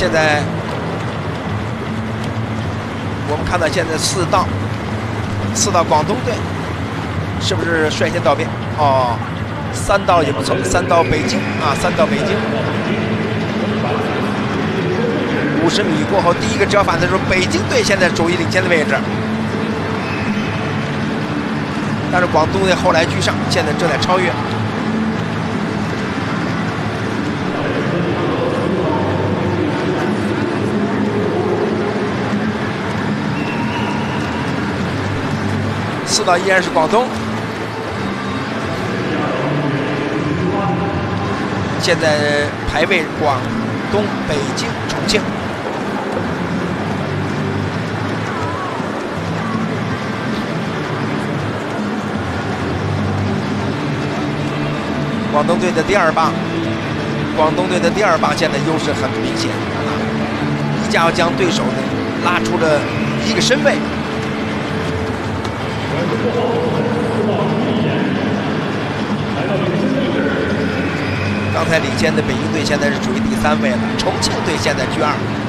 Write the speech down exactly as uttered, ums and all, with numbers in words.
现在我们看到现在四道四道广东队是不是率先道边？哦，三道也不错，三道北京啊，三道北京。五十米过后，第一个折返的时候，北京队现在处于领先的位置，但是广东队后来居上，现在正在超越。四道依然是广东，现在排位广东、北京、重庆。广东队的第二棒，广东队的第二棒现在优势很明显啊，一下要将对手呢拉出了一个身位。刚才领先的北京队现在是处于第三位了，重庆队现在居二。